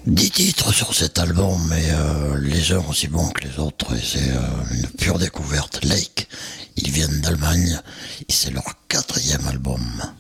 10 titres sur cet album, mais les uns aussi bons que les autres, et c'est une pure découverte. Lake, ils viennent d'Allemagne, et c'est leur 4e album.